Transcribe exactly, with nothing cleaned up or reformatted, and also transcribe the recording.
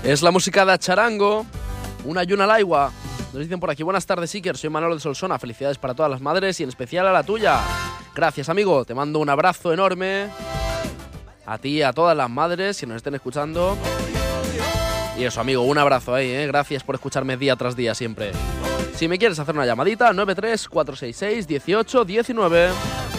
Es la música de Charango, una yuna al agua. Nos dicen por aquí, buenas tardes, Iker, soy Manolo de Solsona, felicidades para todas las madres y en especial a la tuya. Gracias, amigo, te mando un abrazo enorme a ti y a todas las madres si nos estén escuchando. Y eso, amigo, un abrazo ahí, ¿eh? Gracias por escucharme día tras día siempre. Si me quieres hacer una llamadita, nueve tres cuatro seis seis uno ocho uno nueve.